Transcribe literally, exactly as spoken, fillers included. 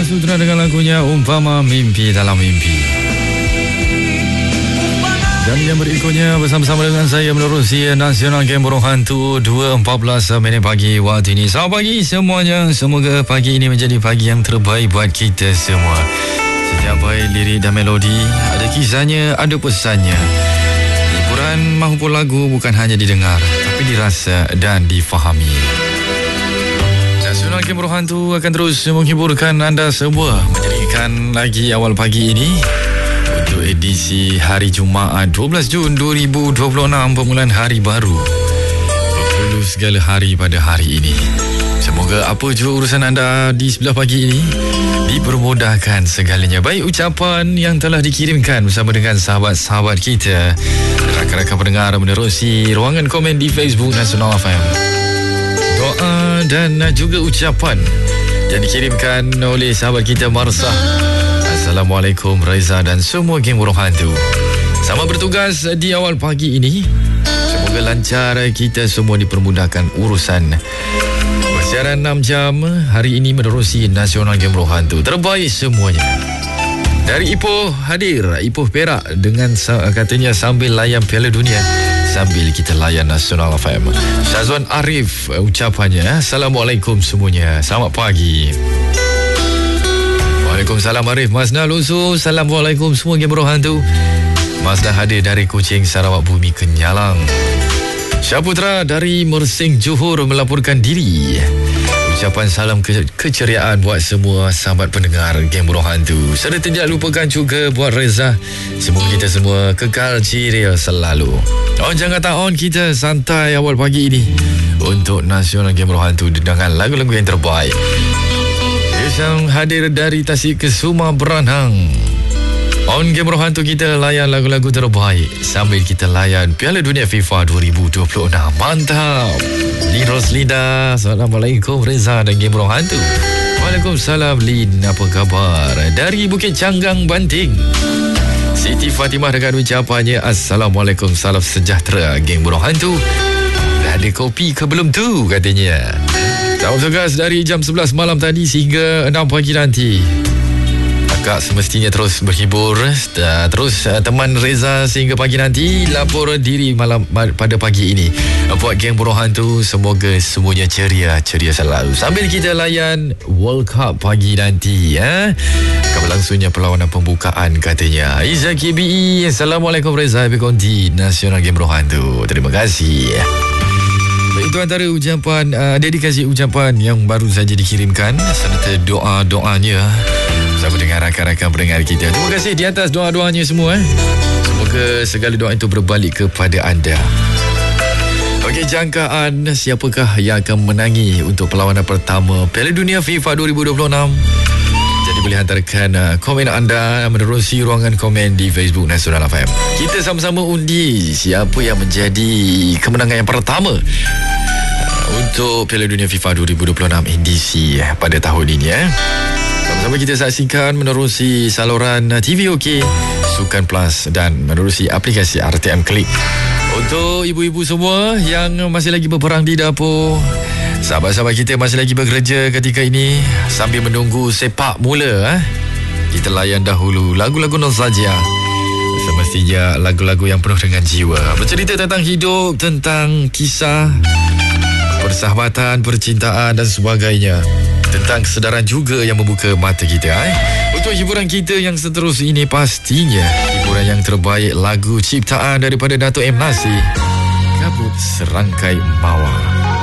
Sutra dengan lagunya Umpama Mimpi Dalam Mimpi. Dan yang berikutnya bersama-sama dengan saya menerusi Nasional Game Burung Hantu dua empat belas minit pagi waktu ini. Selamat pagi semuanya. Semoga pagi ini menjadi pagi yang terbaik buat kita semua. Setiap baik lirik dan melodi, ada kisahnya, ada pesannya. Hiburan maupun lagu bukan hanya didengar, tapi dirasa dan difahami. Nasional Game Burung Hantu akan terus menghiburkan anda semua, menjadikan lagi awal pagi ini untuk edisi hari Jumaat dua belas Jun dua ribu dua puluh enam, permulaan hari baru, berpuluh segala hari pada hari ini. Semoga apa jua urusan anda di sebelah pagi ini dipermudahkan segalanya. Baik ucapan yang telah dikirimkan bersama dengan sahabat-sahabat kita, rakan-rakan pendengar menerusi ruangan komen di Facebook Nasional F M. Doa dan juga ucapan yang dikirimkan oleh sahabat kita Marsah. Assalamualaikum Reza dan semua geng burung hantu. Sama bertugas di awal pagi ini. Semoga lancar, kita semua dipermudahkan urusan. Bersiaran enam jam hari ini menerusi Nasional Game Burung Hantu. Terbaik semuanya. Dari Ipoh hadir, Ipoh Perak dengan katanya sambil layan Piala Dunia, sambil kita layan Nasional F M. Syazwan Arif ucapannya, Assalamualaikum semuanya, selamat pagi. Waalaikumsalam Arif. Masna Lusu, Assalamualaikum semua Game Burung Hantu. Masna hadir dari Kuching, Sarawak Bumi Kenyalang. Syaputra dari Mersing Johor melaporkan diri. Ucapan salam ke- keceriaan buat semua sahabat pendengar Game Burung Hantu. Serta tidak lupakan juga buat Reza. Semoga kita semua kekal ceria selalu. On jangan tak on, kita santai awal pagi ini untuk Nasional Game Burung Hantu dengan lagu-lagu yang terbaik. Yang hadir dari Tasik Kesuma Beranang. On Game Burung Hantu kita layan lagu-lagu terbaik sambil kita layan Piala Dunia FIFA dua ribu dua puluh enam. Mantap. Lin Roslida, Assalamualaikum Reza dan Game Burung Hantu. Waalaikumsalam Lin, apa khabar? Dari Bukit Canggang, Banting, Siti Fatimah dengan ucapannya, Assalamualaikum, salam sejahtera Game Burung Hantu. Dah ada kopi ke belum tu katanya. Salam tugas dari jam sebelas malam tadi sehingga enam pagi nanti. Akak semestinya terus berhibur, terus teman Reza sehingga pagi nanti. Lapor diri malam pada pagi ini buat geng Burung Hantu. Semoga semuanya ceria, ceria selalu sambil kita layan World Cup pagi nanti ya. Akan berlangsungnya perlawanan pembukaan katanya. Izzah K B E, Assalamualaikum Reza Bekonti Nasional Game Burung Hantu. Terima kasih. Itu antara ucapan uh, dedikasi ucapan yang baru saja dikirimkan serta doa-doanya bersama dengan rakan-rakan pendengar kita. Terima kasih di atas doa-doanya semua. Eh. Semoga segala doa itu berbalik kepada anda. Okey, jangkaan siapakah yang akan menangi untuk perlawanan pertama Piala Dunia FIFA dua ribu dua puluh enam? Jadi boleh hantarkan uh, komen anda menerusi ruangan komen di Facebook Nasional F M. Kita sama-sama undi siapa yang menjadi kemenangan yang pertama uh, untuk Piala Dunia FIFA dua ribu dua puluh enam edisi uh, pada tahun ini ya. Sama-sama kita saksikan menerusi saluran T V OK, Sukan Plus dan menerusi aplikasi R T M Klik. Untuk ibu-ibu semua yang masih lagi berperang di dapur, sahabat-sahabat kita masih lagi bekerja ketika ini sambil menunggu sepak mula, eh? Kita layan dahulu lagu-lagu nostalgia. Semestinya lagu-lagu yang penuh dengan jiwa, bercerita tentang hidup, tentang kisah persahabatan, percintaan dan sebagainya. Tentang kesedaran juga yang membuka mata kita, eh? Untuk hiburan kita yang seterusnya ini pastinya hiburan yang terbaik, lagu ciptaan daripada Dato' M. Nasir, Kabut Serangkai Mawar.